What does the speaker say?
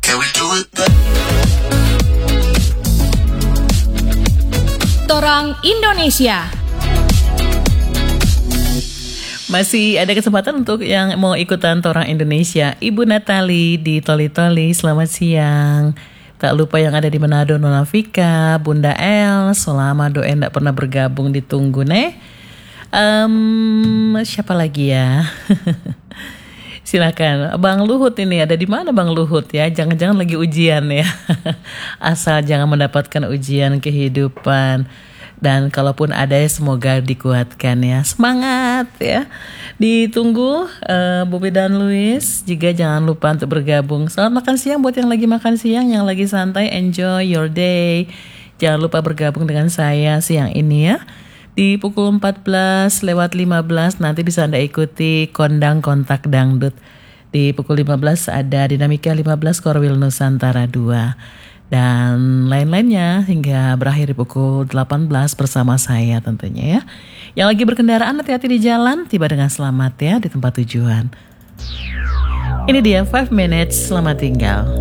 Torang Indonesia. Masih ada kesempatan untuk yang mau ikutan Torang Indonesia. Ibu Natali di Toli-Toli, selamat siang. Tak lupa yang ada di Manado, Nona Vika, Bunda El, selama doa ndak pernah bergabung ditunggu nih. Siapa lagi ya? Silakan, Bang Luhut ini ada di mana Bang Luhut ya? Jangan-jangan lagi ujian ya. Asal jangan mendapatkan ujian kehidupan. Dan kalaupun ada ya semoga dikuatkan ya. Semangat ya. Ditunggu Bobi dan Luis. Juga jangan lupa untuk bergabung. Selamat makan siang buat yang lagi makan siang, yang lagi santai, enjoy your day. Jangan lupa bergabung dengan saya siang ini ya. Di pukul 14:15 nanti bisa Anda ikuti Kondang Kontak Dangdut. Di pukul 15 ada Dinamika 15 Korwil Nusantara 2. Dan lain-lainnya hingga berakhir di pukul 18 bersama saya tentunya ya. Yang lagi berkendaraan hati-hati di jalan, tiba dengan selamat ya di tempat tujuan. Ini dia 5 minutes, selamat tinggal.